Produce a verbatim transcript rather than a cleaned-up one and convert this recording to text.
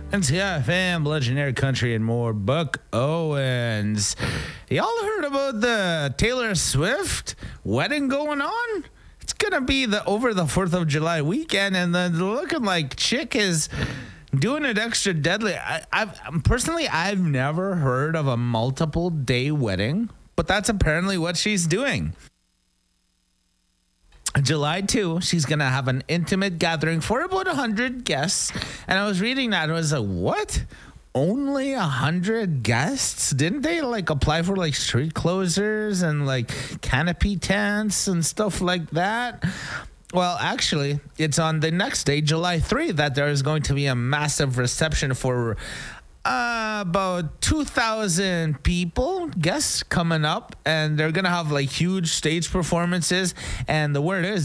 And T F M, Legendary Country, and more. Buck Owens. Y'all heard about the Taylor Swift wedding going on? It's gonna be the over the Fourth of July weekend, and the looking like chick is doing it extra deadly. I, I've personally, I've never heard of a multiple day wedding, but that's apparently what she's doing. July second, she's going to have an intimate gathering for about one hundred guests. And I was reading that and I was like, what? Only one hundred guests? Didn't they like apply for like street closers and like canopy tents and stuff like that? Well, actually, it's on the next day, July third, that there is going to be a massive reception for Uh, about two thousand people, guests coming up, and they're going to have like huge stage performances. And the word is